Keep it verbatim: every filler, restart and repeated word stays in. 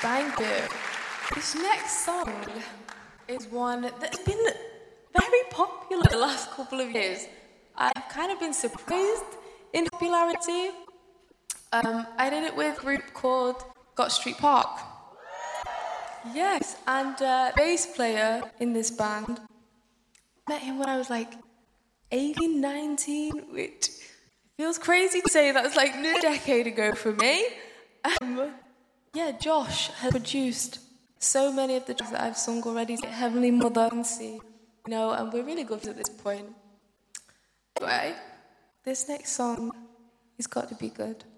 Thank you. This next song is one that's been very popular the last couple of years. I've kind of been surprised in popularity. Um, I did it with a group called Got Street Park. Yes, and uh, bass player in this band, met him when I was like eighteen, nineteen, which feels crazy to say that was like a decade ago for me. Um, yeah, Josh has produced so many of the tracks that I've sung already, like Heavenly Mother and See, you know, and we're really good at this point. Anyway, this next song has got to be good.